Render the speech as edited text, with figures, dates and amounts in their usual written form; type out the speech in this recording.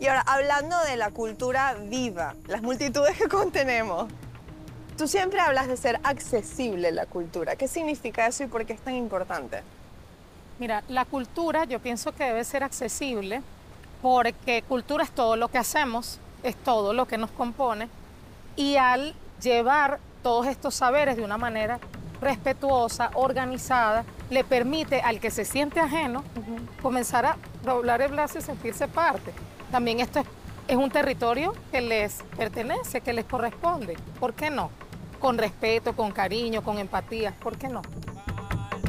Y ahora, hablando de la cultura viva, las multitudes que contenemos, tú siempre hablas de ser accesible la cultura. ¿Qué significa eso y por qué es tan importante? Mira, la cultura yo pienso que debe ser accesible porque cultura es todo lo que hacemos, es todo lo que nos compone y al llevar todos estos saberes de una manera respetuosa, organizada, le permite al que se siente ajeno comenzar a doblar el brazo y sentirse parte. También es un territorio que les pertenece, que les corresponde. ¿Por qué no? Con respeto, con cariño, con empatía, ¿por qué no?